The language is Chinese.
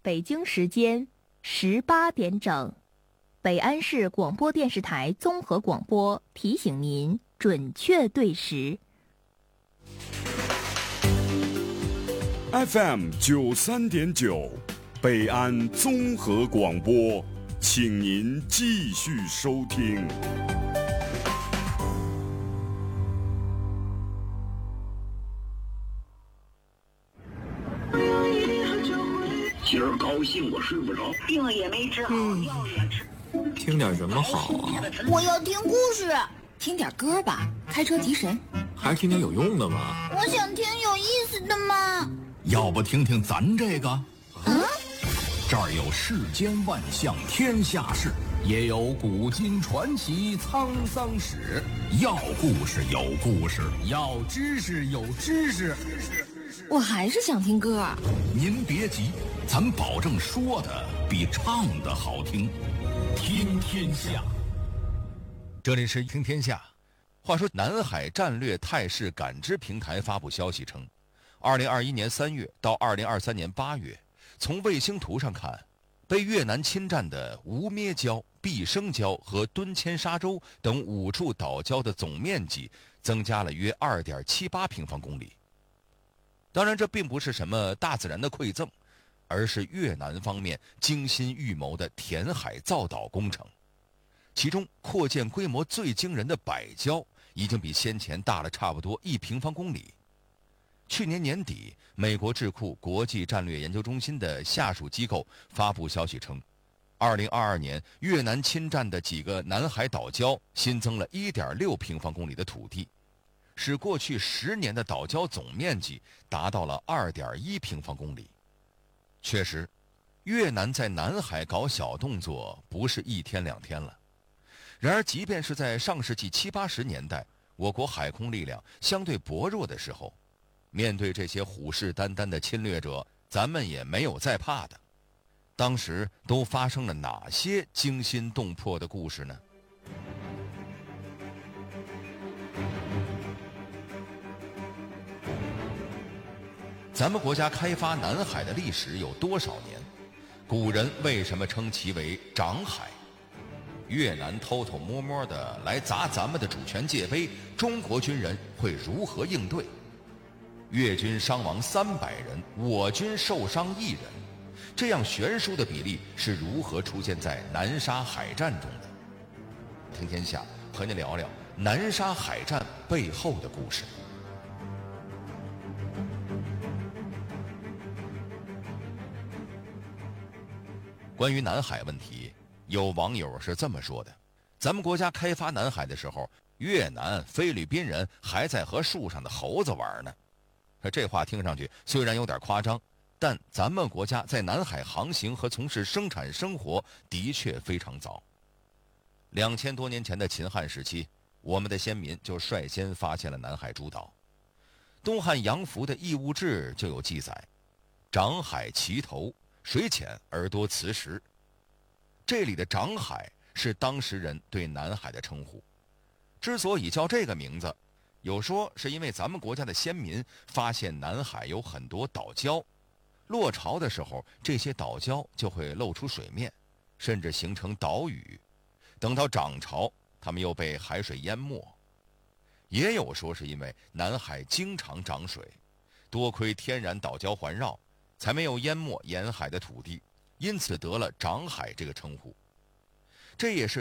北京时间18点整，北安市广播电视台综合广播提醒您准确对时。 FM 93.9，北安综合广播，请您继续收听。 今儿高兴我睡不着， 病也没治好，药也吃。 听点什么好啊？ 我要听故事。 听点歌吧，开车提神。 还听点有用的吗？ 我想听有意思的嘛。 要不听听咱这个？这儿有世间万象天下事，也有古今传奇沧桑史。要故事有故事，要知识有知识。 我还是想听歌。 您别急，咱保证说的比唱的好听。听天下， 这里是听天下。话说，南海战略态势感知平台发布消息称，2021年3月到2023年8月，从卫星图上看，被越南侵占的无咩礁、毕生礁和敦谦沙洲等5处岛礁的总面积增加了约2.78平方公里。当然，这并不是什么大自然的馈赠，而是越南方面精心预谋的填海造岛工程。其中扩建规模最惊人的百礁已经比先前大了差不多1平方公里。去年年底，美国智库国际战略研究中心的下属机构发布消息称，2022年越南侵占的几个南海岛礁新增了1.6平方公里的土地，使过去10年的岛礁总面积达到了2.1平方公里。确实，越南在南海搞小动作不是1天2天了。然而，即便是在上世纪70、80年代，我国海空力量相对薄弱的时候，面对这些虎视眈眈的侵略者，咱们也没有再怕的。当时都发生了哪些惊心动魄的故事呢？咱们国家开发南海的历史有多少年？古人为什么称其为长海？越南偷偷摸摸的来砸咱们的主权界碑，中国军人会如何应对？越军伤亡300人，我军受伤1人，这样悬殊的比例是如何出现在南沙海战中的？听天下和您聊聊南沙海战背后的故事。关于南海问题，有网友是这么说的：咱们国家开发南海的时候，越南、菲律宾人还在和树上的猴子玩呢。这话听上去虽然有点夸张，但咱们国家在南海航行和从事生产生活的确非常早。2000多年前的秦汉时期，我们的先民就率先发现了南海诸岛。东汉杨福的《异物志》就有记载：长海齐头，水浅而多磁石。这里的长海是当时人对南海的称呼。之所以叫这个名字，有说是因为咱们国家的先民发现南海有很多岛礁，落潮的时候，这些岛礁就会露出水面，甚至形成岛屿。等到涨潮，它们又被海水淹没。也有说是因为南海经常涨水，多亏天然岛礁环绕，才没有淹没沿海的土地，因此得了长海这个称呼。这也是